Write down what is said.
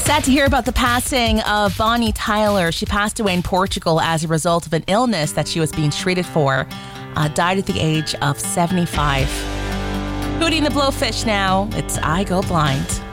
Sad to hear about the passing of Bonnie Tyler. She passed away in Portugal as a result of an illness that she was being treated for. Died at the age of 75. Hootie and the Blowfish now. It's I Go Blind.